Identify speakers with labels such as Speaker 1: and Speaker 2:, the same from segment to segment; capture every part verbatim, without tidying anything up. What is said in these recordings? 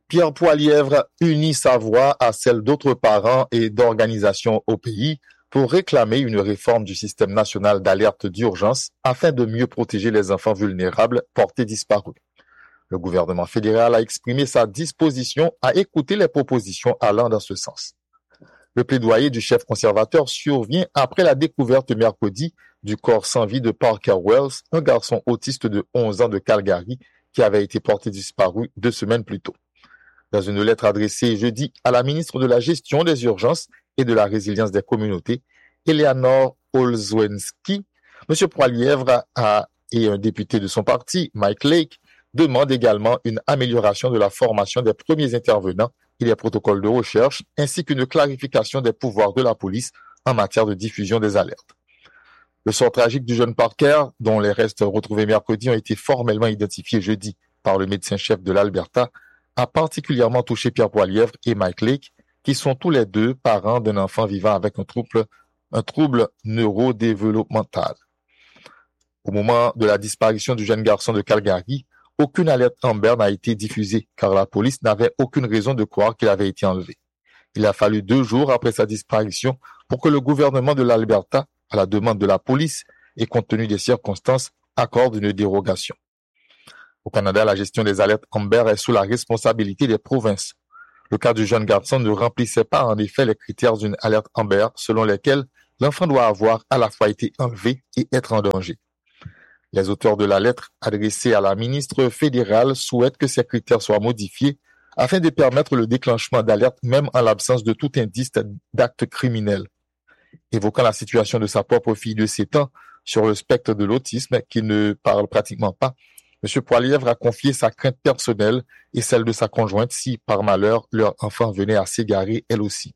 Speaker 1: Pierre Poilièvre unit sa voix à celle d'autres parents et d'organisations au pays pour réclamer une réforme du système national d'alerte d'urgence afin de mieux protéger les enfants vulnérables portés disparus. Le gouvernement fédéral a exprimé sa disposition à écouter les propositions allant dans ce sens. Le plaidoyer du chef conservateur survient après la découverte mercredi du corps sans vie de Parker Wells, un garçon autiste de onze ans de Calgary qui avait été porté disparu deux semaines plus tôt. Dans une lettre adressée jeudi à la ministre de la Gestion des urgences et de la résilience des communautés, Eleanor Olszewski, M. Poilièvre a, et un député de son parti, Mike Lake, demandent également une amélioration de la formation des premiers intervenants et des protocoles de recherche, ainsi qu'une clarification des pouvoirs de la police en matière de diffusion des alertes. Le sort tragique du jeune Parker, dont les restes retrouvés mercredi ont été formellement identifiés jeudi par le médecin-chef de l'Alberta, a particulièrement touché Pierre Poilièvre et Mike Lake, qui sont tous les deux parents d'un enfant vivant avec un trouble, un trouble neurodéveloppemental. Au moment de la disparition du jeune garçon de Calgary, aucune alerte Amber n'a été diffusée, car la police n'avait aucune raison de croire qu'il avait été enlevé. Il a fallu deux jours après sa disparition pour que le gouvernement de l'Alberta, à la demande de la police et compte tenu des circonstances, accorde une dérogation. Au Canada, la gestion des alertes Amber est sous la responsabilité des provinces. Le cas du jeune garçon ne remplissait pas en effet les critères d'une alerte Amber selon lesquels l'enfant doit avoir à la fois été enlevé et être en danger. Les auteurs de la lettre adressée à la ministre fédérale souhaitent que ces critères soient modifiés afin de permettre le déclenchement d'alertes même en l'absence de tout indice d'acte criminel. Évoquant la situation de sa propre fille de sept ans sur le spectre de l'autisme qui ne parle pratiquement pas, M. Poilièvre a confié sa crainte personnelle et celle de sa conjointe si, par malheur, leur enfant venait à s'égarer elle aussi.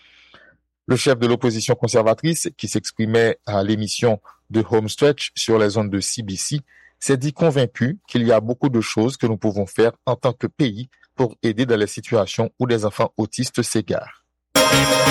Speaker 1: Le chef de l'opposition conservatrice, qui s'exprimait à l'émission de Homestretch sur les ondes de C B C, s'est dit convaincu qu'il y a beaucoup de choses que nous pouvons faire en tant que pays pour aider dans les situations où des enfants autistes s'égarent.